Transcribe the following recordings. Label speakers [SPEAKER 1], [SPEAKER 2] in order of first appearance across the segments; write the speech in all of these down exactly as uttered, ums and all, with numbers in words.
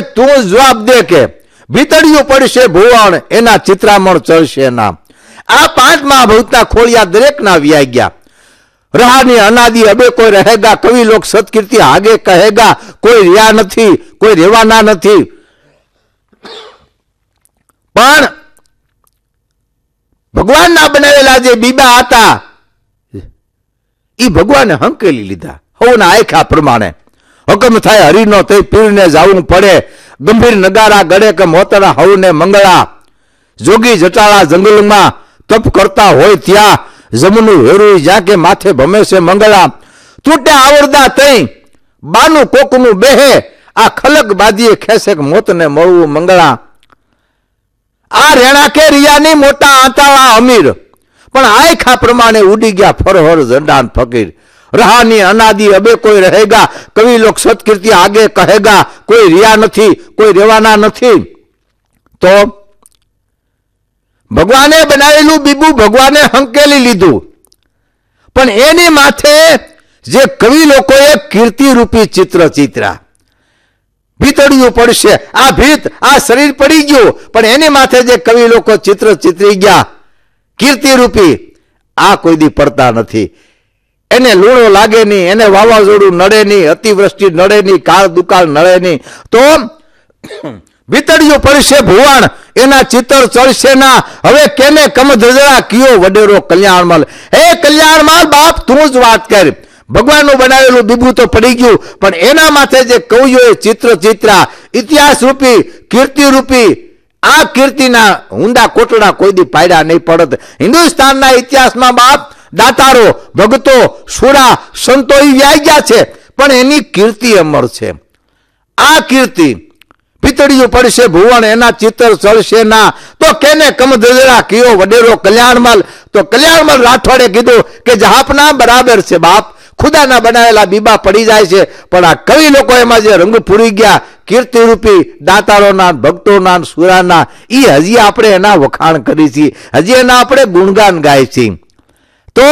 [SPEAKER 1] તું જવાબ દે કે ભીતડિયું પડશે ભુવન એના ચિત્રામણ ચડશે ના. આ પાંચ મહાભૂતના ખોળિયા દરેકના વ્યાઈ ગયા. રહાની અનાદિ અબે કોઈ રહેગા, કવિ લોક સત્કીર્તિ આગે કહેગા. કોઈ રહ્યા નથી, કોઈ રહેવાના નથી. પણ ભગવાનના બનાવેલા જે બીબા હતા એ ભગવાને હંકેલી લીધા. હવના આયખા પ્રમાણે હુકમ થાય હરિનો થઈ પીરને જાવું પડે. ગંભીર નગારા ગળે કે મોતરા હવને મંગળા. જોગી જટાળા જંગલમાં તપ કરતા હોય ત્યાં જમનું હેરું જ્યાં કે માથે ભમે છે મંગળા. તૂટે આવરદા તઈ બાનું કોકનું બેહે. આ ખલક બાદીએ ખેસે મોતને મળવું મંગળા. આ રેણા કે રિયાની મોટા આંતાળા અમીર, પણ આયખા પ્રમાણે ઉડી ગયા ફરહર જંડાન ફકીર. રહાની અનાદિ અબે કોઈ રહેગા, કવિ લોક સત્કીર્તિ આગે કહેગા. કોઈ રિયા નથી, કોઈ રહેવાના નથી. તો ભગવાને બનાવેલું બીબુ ભગવાને હંકેલી લીધું, પણ એની માથે જે કવિ લોકોએ કીર્તિ રૂપી ચિત્ર ચિત્રા. ભીતડિયું પડશે, આ ભીત આ શરીર પડી ગયું, પણ એની માથે જે કવિ લોકો ચિત્ર ચિત્રી ગયા કીર્તિ રૂપી, આ કોઈ દી પડતા નથી. એને લૂણો લાગે નહીં, એને વાવાઝોડું નડે નહીં, અતિવૃષ્ટિ નડે નહીં, કાળ દુકાળ નડે નહીં. તો ભીતડિયું પડશે ભુવન એના ચિત્ર ચડશે ના. હવે કેને કમધજરા કયો વડેરો કલ્યાણમલ. હે કલ્યાણમલ બાપ તું જ વાત કર. ભગવાનનું બનાવેલું બીબું તો પડી ગયું, પણ એના માથે જે કવિઓએ ચિત્ર ચિત્રા ઇતિહાસ રૂપી કીર્તિ રૂપી, આ કીર્તિના ઊંડા કોટડા કોઈ દી પાડ્યા નહીં પડત. હિન્દુસ્તાનના ઇતિહાસમાં બાપ દાતારો, ભગતો, સુરા, સંતો એ વ્યાઈ ગયા છે, પણ એની કીર્તિ અમર છે. આ કીર્તિ ભીતડિયું પડશે ભુવન એના ચિત્ર ચડશે ના. તો કેને કમધજરા કયો વડેરો કલ્યાણમલ. તો કલ્યાણમલ રાઠોડે કીધું કે જહાપના બરાબર છે બાપ, ખુદાના બનાવેલા બીબા પડી જાય છે, પણ આ કવિ લોકો એમાં જે રંગ પૂરી ગયા કીર્તિરૂપી દાતારોના, ભક્તોના, સુરાના, એ હજી આપણે એના વખાણ કરી છીએ, હજી એના આપણે ગુણગાન ગાય છીએ. તો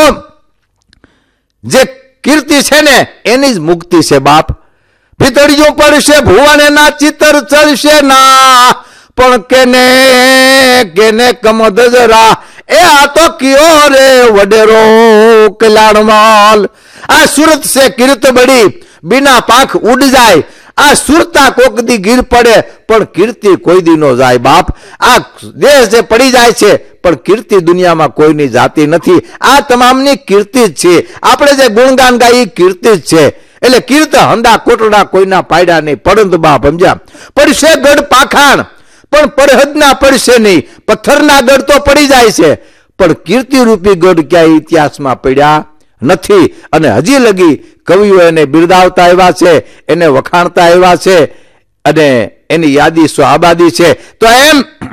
[SPEAKER 1] જે કીર્તિ છે ને એની જ મુક્તિ છે બાપ. ભીતડિયું પડશે ભુવન એના ચિત્ર ચડશે ના. પણ કેને કેને કમધજરા એ આ તો કયો રે વડેરો કલ્યાણમલ. આ સુરત છે કીર્ત બડી બિના પાંખ ઉડ જાય. આ સુરતા કોક દી ગીર પડે, પણ કીર્તિ કોઈ દી નો જાય બાપ. આ દેશ જે પડી જાય છે, પણ કીર્તિ દુનિયામાં કોઈની જાતી નથી. આ તમામની કીર્તિ જ છે. આપણે જે ગુણગાન ગાય એ કીર્તિ જ છે. એટલે કીર્ત હંડા કોટડા કોઈના પાયડા નહીં. પરંતુ બાપ સમજ્યા, પડશે ગઢ પાખાણ પણ પરહદના પડશે નહીં. પથ્થરના ગઢ તો પડી જાય છે, પણ કીર્તિ રૂપી ગઢ ક્યાંય ઇતિહાસમાં પડ્યા નથી. અને હજી લગી કવિઓ એને બિરદાવતા આવ્યા છે, એને વખાણતા આવ્યા છે, અને એની યાદી સો આબાદી છે. તો એમ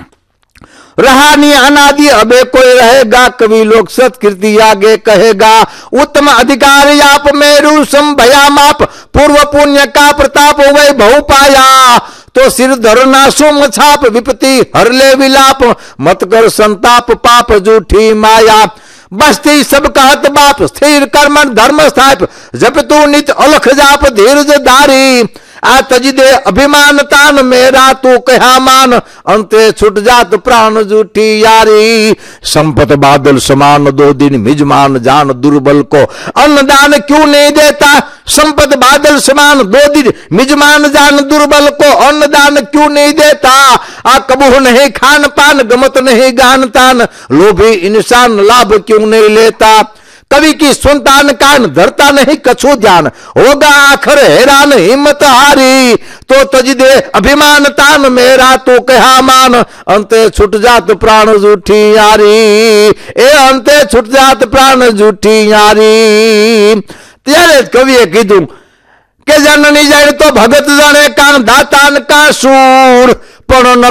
[SPEAKER 1] रहानी अनादि अबे कोई रहेगा, कवि लोग सत्कीर्ति आगे कहेगा। उत्तम अधिकार आप मेरु संभया माप, पूर्व पुण्य का प्रताप वैभव पाया। तो सिर धरना सुम छाप, विपत्ति हर ले विलाप, मत कर संताप पाप जूठी माया। बस्ती सब कहत बाप, स्थिर कर्मण धर्म स्थाप, जप तू नित अलख जाप धीरज धारी। आ तज दे अभिमान तान मेरा तू कहा मान, अंते छुट जात प्राण जूठी यारी। संपत बादल समान दो दिन मिजमान, जान दुर्बल को अन्नदान क्यों नहीं देता। संपत बादल समान दो दिन मिजमान, जान दुर्बल को अन्नदान क्यों नहीं देता। आ कबूह नहीं खान पान, गमत नहीं गान तान, लोभी इंसान लाभ क्यों नहीं लेता। कवि की सुनतान कान, धरता नहीं कछु ध्यान, होगा आखिर हैरान हिम्मत हारी। तो तज दे अभिमान तान मेरा तू कहा मान, अंते छुट जात प्राण जूठी यारी। ए अंते छुट जात प्राण जूठी यारी। त्यारे कविए कीधु के जननी जाने तो भगत जाने कान, दातान का सूर पण न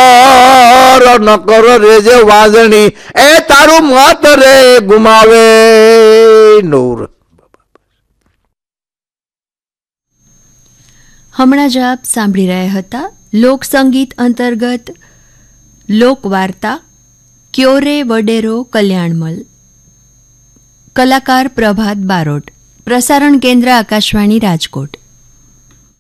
[SPEAKER 1] कर न कर रे जे वाजणी, ए तारू मत रे गुमावे नूर।
[SPEAKER 2] હમણાં જ આપ સાંભળી રહ્યા હતા લોકસંગીત અંતર્ગત લોકવાર્તા ક્યોરે વડેરો કલ્યાણમલ, કલાકાર પ્રભાત બારોટ, પ્રસારણ કેન્દ્ર આકાશવાણી રાજકોટ।